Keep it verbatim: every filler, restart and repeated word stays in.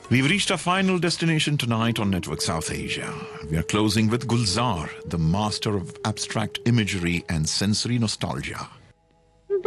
We've reached our final destination tonight on Network South Asia. We are closing with Gulzar, the master of abstract imagery and sensory nostalgia.